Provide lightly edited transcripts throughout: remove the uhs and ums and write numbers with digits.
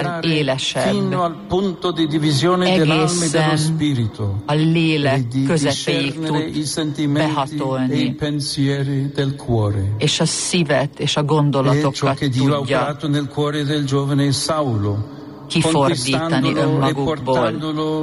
élesebb, egészen a lélek közepéig tud behatolni, és a szívet és a gondolatokat tudja kifordítani önmagukból.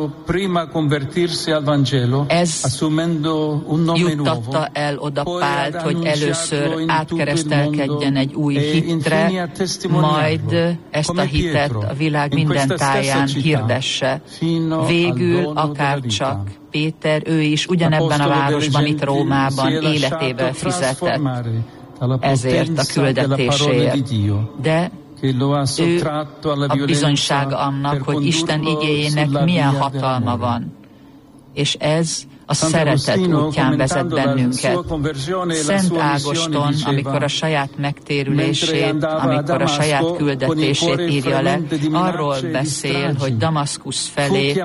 Ez juttatta el oda Pált, hogy először átkeresztelkedjen egy új hitre, majd ezt a hitet a világ minden táján hirdesse. Végül akárcsak Péter, ő is ugyanebben a városban, itt Rómában életével fizetett ezért a küldetésért. De ő a bizonyság annak, hogy Isten igéjének milyen hatalma van. És ez a szeretet útján vezet bennünket. Szent Ágoston, amikor a saját megtérülését, amikor a saját küldetését írja le, arról beszél, hogy Damaszkusz felé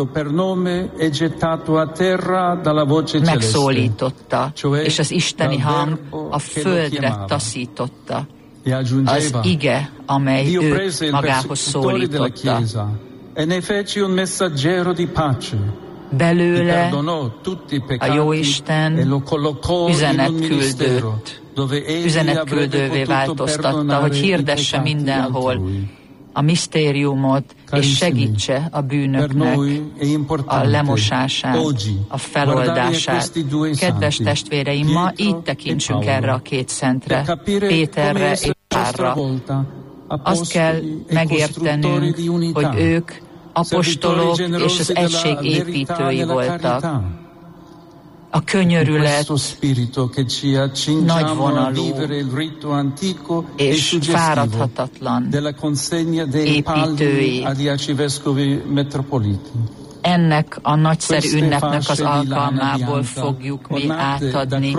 megszólította, és az isteni hang a földre taszította. Az ige, amely őt magához szólította. Belőle a Jóisten üzenetküldővé változtatta, hogy hirdesse mindenhol a misztériumot, és segítse a bűnöknek a lemosását, a feloldását. Kedves testvéreim, ma így tekintsünk erre a két szentre, Péterre és Pálra. Azt kell megértenünk, hogy ők apostolok és az egység építői voltak. A könyörület nagyvonalú és fáradhatatlan építői. Ennek a nagyszerű ünnepnek az alkalmából fogjuk mi átadni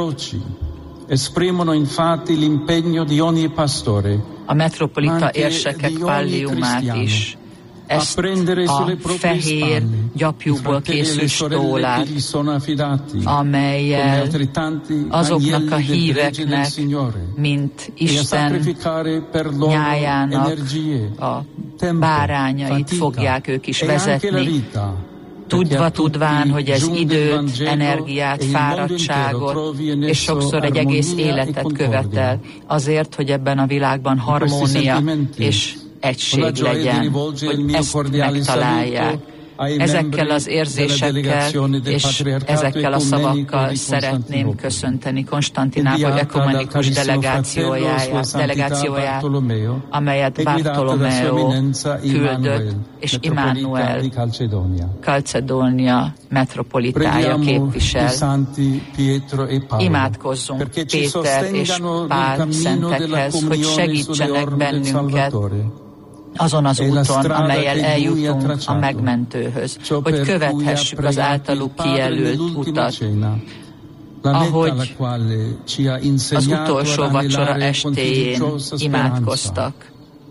a metropolita érsekek palliumát is. Ezt a fehér gyapjúból készült stólát, amellyel azoknak a híveknek, mint Isten nyájának a bárányait fogják ők is vezetni, tudván, hogy ez időt, energiát, fáradtságot, és sokszor egy egész életet követel, azért, hogy ebben a világban harmónia és egység legyen, hogy ezt megtalálják. Ezekkel az érzésekkel és ezekkel a szavakkal szeretném köszönteni Konstantinápoly ekumenikus delegációját, amelyet Bartolomeo küldött, és Immanuel Calcedónia metropolitája képvisel. Imádkozzunk Péter és Pál szentekhez, hogy segítsenek bennünket azon az úton, amellyel eljutunk a megmentőhöz, hogy követhessük az általuk kijelölt utat, ahogy az utolsó vacsora estéjén imádkoztak.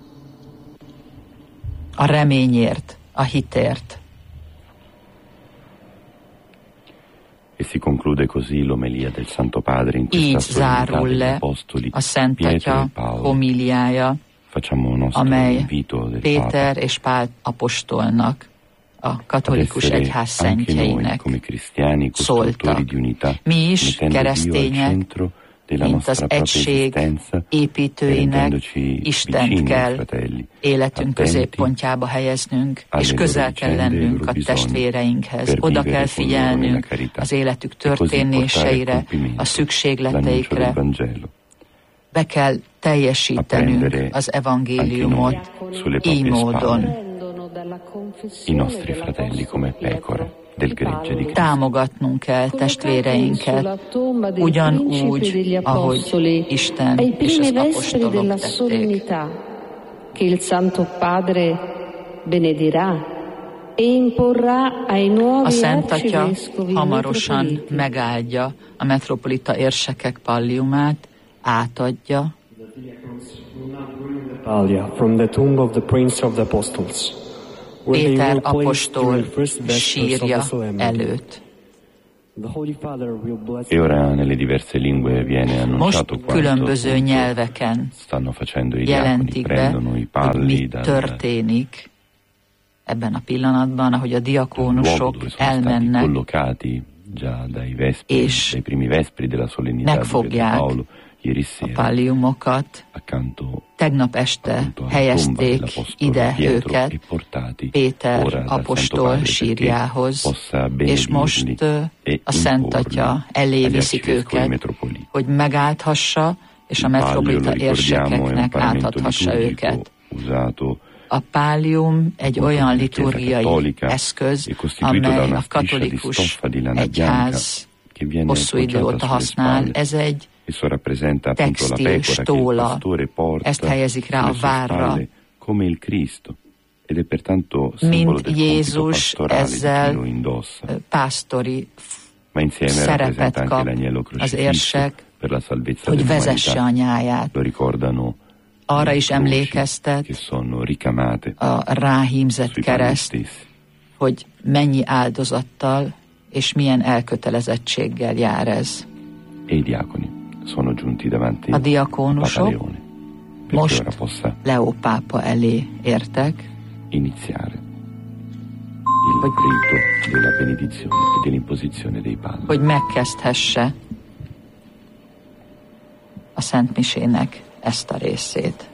A reményért, a hitért. Így zárul le a Szent Atya homíliája, amely Péter és Pál apostolnak, a katolikus egyház szentjeinek szólta. Mi is, keresztények, mint az egység építőinek, Istent kell életünk középpontjába helyeznünk, és közel kell lennünk a testvéreinkhez. Oda kell figyelnünk az életük történéseire, a szükségleteikre. Be kell teljesítenünk az evangéliumot így módon. Támogatnunk kell testvéreinket ugyanúgy, ahogy Isten és az apostolok tették. A Szent Atya hamarosan megáldja a metropolita érsekek palliumát, átadja Péter apostol sírja előtt. E ora nelle diverse lingue viene annunciato különböző nyelveken stanno facendo i jelentik diaconi, be, prendono i hogy palli mi történik ebben a pillanatban, ahogy a diakónusok elmennek, collocati già dai vespri, és dai primi vespri della solennità di megfogják Paolo, ieri a sera, palliumokat. accanto Tegnap este helyezték ide őket Péter apostol sírjához, és most a Szent Atya elé viszik őket, hogy megáldhassa, és a metropolita érsekeknek átadhassa őket. A pálium egy olyan liturgiai eszköz, amely a katolikus egyház hosszú idő óta használ. Ez egy textil stóla, ezt helyezik rá a várra. Mint Jézus ezzel pásztori szerepet kap az érsek, hogy vezesse a nyáját. Arra is emlékeztet a ráhímzett kereszt, hogy mennyi áldozattal és milyen elkötelezettséggel jár ez. A diakónusok most Leó pápa elé értek, hogy megkezdhesse a Szent Misének ezt a részét.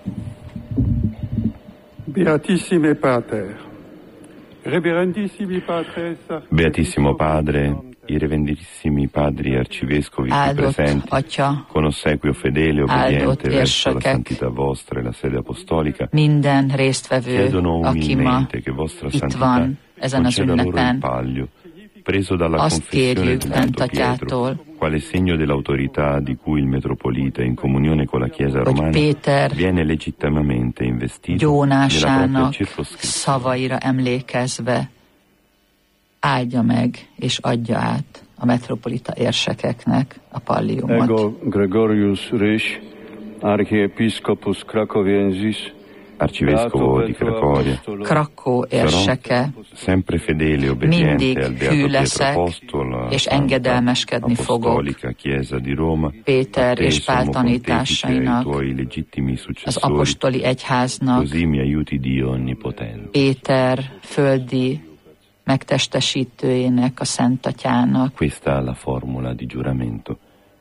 Beatissime Pater, reverendissimi Patres, Beatissimo Padre, i reverendissimi padri arcivescovi qui presenti, Atya, con ossequio fedele e obbediente verso la santità vostra e la sede apostolica, minden résztvevő, aki ma itt van ezen az ünnepen, preso dalla azt confessione kérjük del Szent Santo Pietro, Atyától, quale segno dell'autorità di cui il metropolita in comunione con la Chiesa romana Péter viene legittimamente investito nella propria gyónásának circoscrizione. szavaira emlékezve áldja meg és adja át a metropolita érsekeknek a palliumot. Ego Gregorius Rys, archiepiscopus Cracoviensis, Arcivescovo di Cracovia, Krakó érseke, sempre fedele e obbediente mindig al Beato hű Pietro leszek, Apostolo, és engedelmeskedni fogok Apostolica Chiesa di Roma, Péter a te, és Pál Sommo Pontefice, tanításainak, ai tuoi legittimi az successori, apostoli egyháznak, così mi aiuti Dio Onnipotente. Péter földi megtestesítőjének, a Szent Atyának, Questa è la formula di giuramento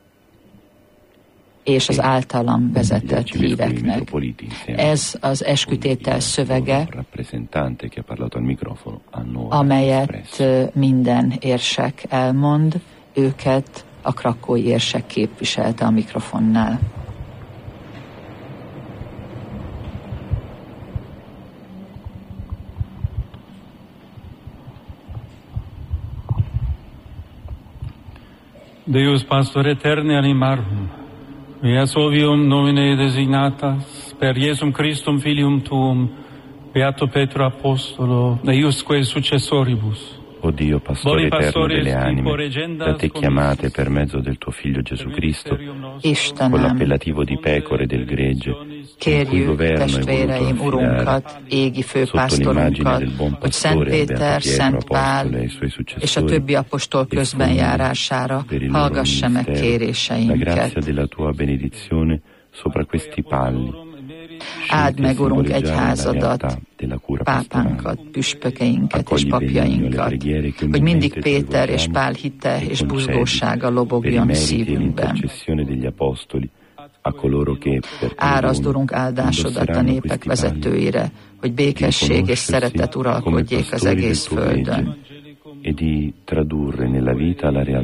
és az általam vezetett híveknek. Ez az eskütétel szövege, amelyet minden érsek elmond, őket a krakói érsek képviselte a mikrofonnál. Deus pastor eterne animarum, via sovium nomine designatas, per Iesum Christum filium tuum, Beato Petro Apostolo, eiusque successoribus. O Dio, pastore eterno delle anime, da te chiamate per mezzo del tuo Figlio Gesù Cristo, con l'appellativo di pecore del gregge, kérjük testvéreim, Urunkat, égi főpásztorunkat, hogy Szent Péter, Szent Pál és a többi apostol közbenjárására hallgassa meg kéréseinket. Áld meg, Urunk, egyházadat, pápánkat, püspökeinket és papjainkat, hogy mindig Péter és Pál hite és buzgósága lobogjon szívünkben. Árazd, Urunk, áldásodat a népek vezetőire, hogy békesség és szeretet uralkodjék az egész földön.